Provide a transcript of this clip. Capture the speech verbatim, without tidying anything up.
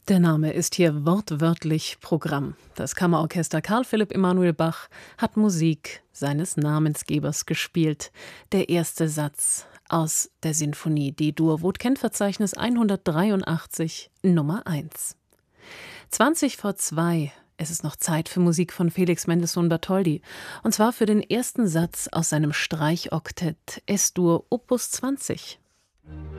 Der Name ist hier wortwörtlich Programm. Das Kammerorchester Karl Philipp Emanuel Bach hat Musik seines Namensgebers gespielt. Der erste Satz aus der Sinfonie D-Dur, Vogt-Kent-Verzeichnis hundertdreiundachtzig, Nummer eins. zwanzig vor zwei. Es ist noch Zeit für Musik von Felix Mendelssohn Bartholdy. Und zwar für den ersten Satz aus seinem Streichoktett Es-Dur Opus zwanzig.